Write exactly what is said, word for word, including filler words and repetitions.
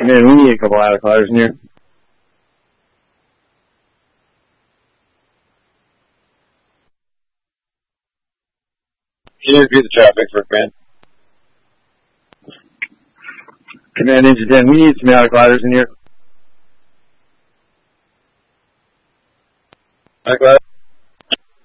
Man, we need a couple out of collars in here. Can you repeat the traffic for command? Command Ninja ten, we need some out of collars in here. Out of